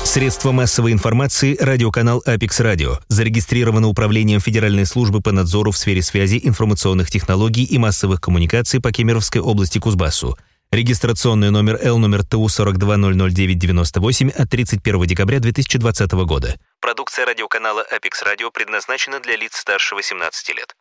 Средство массовой информации радиоканал Apex Radio зарегистрировано Управлением Федеральной службы по надзору в сфере связи, информационных технологий и массовых коммуникаций по Кемеровской области Кузбассу. Регистрационный номер ЛТУ 42000998 от 31 декабря 2020 года. Продукция радиоканала Apex Radio предназначена для лиц старше 18 лет.